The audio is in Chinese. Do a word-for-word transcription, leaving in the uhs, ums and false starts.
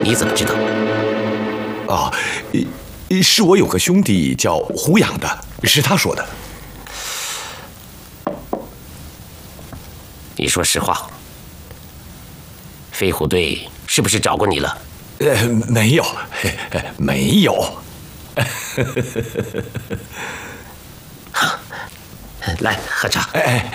你怎么知道？ 啊，是我有个兄弟叫胡养的，是他说的。 你说实话，飞虎队是不是找过你了？ 呃，没有，没有。 来喝茶。 哎哎。